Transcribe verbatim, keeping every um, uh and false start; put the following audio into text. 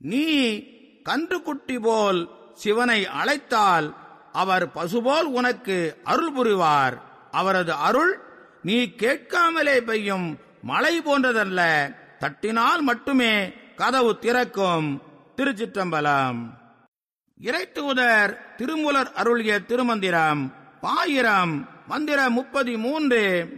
நீ கன்றுக்குட்டி போல் சிவனை அழைத்தால் அவர் பசுபோல் உனக்கு அருள் புரிவார். அவரது அருள் நீ கேட்காமலே பெய்யும் மழை போன்றதல்ல, தட்டினால் மட்டுமே கதவு திறக்கும். திருச்சிற்றம்பலம். இறைத்தூதர் திருமூலர் அருளிய திருமந்திரம் பாயிரம் மந்திரம் முப்பத்தி மூன்று.